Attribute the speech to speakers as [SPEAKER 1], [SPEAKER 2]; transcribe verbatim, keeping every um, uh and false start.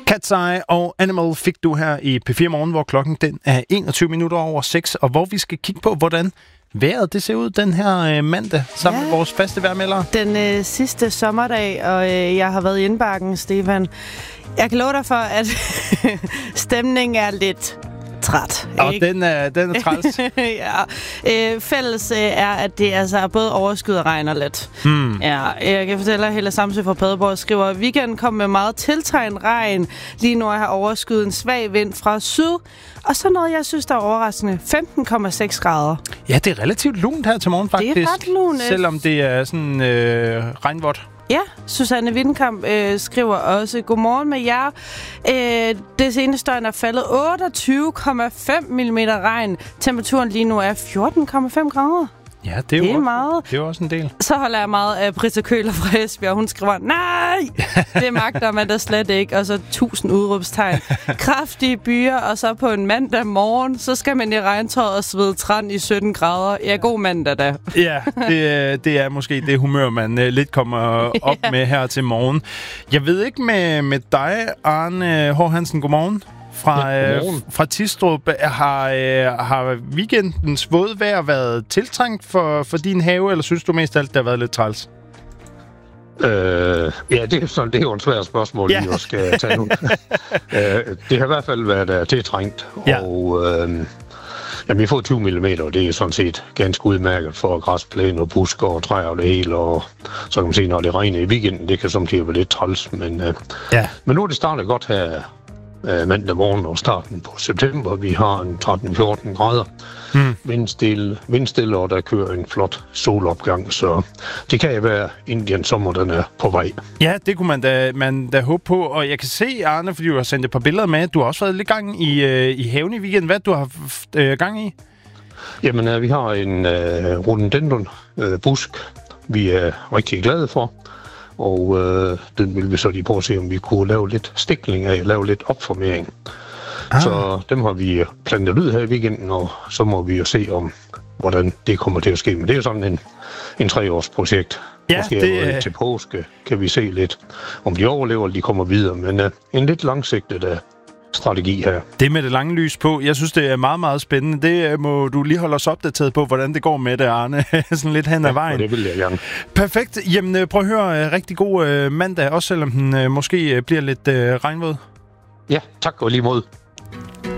[SPEAKER 1] Cat's Eye og Animal fik du her i P fire Morgen, hvor klokken den er enogtyve minutter over seks, og hvor vi skal kigge på, hvordan vejret det ser ud den her øh, mandag, sammen ja. med vores faste vejrmeldere.
[SPEAKER 2] Den øh, sidste sommerdag, og øh, jeg har været i indbakken, Stefan. Jeg kan love dig for, at stemningen er lidt træt.
[SPEAKER 1] Og den er, den er træls.
[SPEAKER 2] ja. øh, fælles øh, er, at det altså er både overskyet og regner lidt.
[SPEAKER 1] Hmm.
[SPEAKER 2] Ja, jeg kan fortælle, at Helle Samsø fra Padborg skriver, at weekenden kom med meget tiltagende regn. Lige nu har overskyet en svag vind fra syd. Og så noget, jeg synes, der er overraskende. femten komma seks grader.
[SPEAKER 1] Ja, det er relativt lunt her til morgen, faktisk.
[SPEAKER 2] Det er ret lunt.
[SPEAKER 1] Selvom det er sådan øh, regnvådt.
[SPEAKER 2] Ja, Susanne Windekamp øh, skriver også, godmorgen med jer. Øh, det seneste døgn er faldet otteogtyve komma fem millimeter regn. Temperaturen lige nu er fjorten komma fem grader.
[SPEAKER 1] Ja, det er,
[SPEAKER 2] det er
[SPEAKER 1] også,
[SPEAKER 2] meget.
[SPEAKER 1] Det er også en del.
[SPEAKER 2] Så holder jeg meget af Britta Køler fra Esbjerg. Hun skriver, nej, det magter man da slet ikke. Og så tusind udråbstegn. Kraftige byer, og så på en mandag morgen, så skal man i regntøjet og svede træn i sytten grader. Ja, god mandag da.
[SPEAKER 1] Ja, det, det er måske det humør, man uh, lidt kommer op ja. med her til morgen. Jeg ved ikke med, med dig, Arne H. Hansen, godmorgen. Fra, ja, øh, fra Tistrup. Har, øh, har weekendens vådvejr været tiltrængt for, for din have, eller synes du mest alt, det har været lidt træls?
[SPEAKER 3] Øh, ja, det er, sådan, det er jo en svær spørgsmål, ja. vi også skal tage nu. øh, det har i hvert fald været uh, tiltrængt, ja. og øh, jamen, vi har fået tyve millimeter, og det er sådan set ganske udmærket for græsplæne og busker og træer og det hele, og så kan man se, når det regner i weekenden, det kan samtidig være lidt træls, men, øh, ja. men nu er det startet godt her mandag morgen og starten på september. Vi har en tretten til fjorten grader. Mm. Vindstille, vindstille, og der kører en flot solopgang, så det kan jo være Indiens sommer, den er på vej.
[SPEAKER 1] Ja, det kunne man da, man da håbe på, og jeg kan se, Arne, fordi du har sendt et par billeder med, du har også været lidt gang i, øh, i haven i weekenden. Hvad du har øh, gang i?
[SPEAKER 3] Jamen, øh, vi har en øh, rhododendron øh, busk, vi er rigtig glade for. Og øh, den vil vi så lige prøve at se, om vi kunne lave lidt stikling af, lave lidt opformering. Ah. Så dem har vi plantet ud her i weekenden, og så må vi jo se om, hvordan det kommer til at ske. Men det er jo sådan en, en treårs projekt.
[SPEAKER 1] Ja,
[SPEAKER 3] Måske
[SPEAKER 1] det...
[SPEAKER 3] til påske kan vi se lidt, om de overlever, eller de kommer videre. Men øh, en lidt langsigtet uh, strategi her.
[SPEAKER 1] Det med det lange lys på, jeg synes, det er meget, meget spændende. Det må du lige holde os opdateret på, hvordan det går med det, Arne. Sådan lidt hen ad
[SPEAKER 3] ja,
[SPEAKER 1] vejen.
[SPEAKER 3] det vil jeg gerne.
[SPEAKER 1] Perfekt. Jamen, prøv at høre. Rigtig god uh, mandag, også selvom den uh, måske uh, bliver lidt uh, regnvåd.
[SPEAKER 3] Ja, tak og lige mod.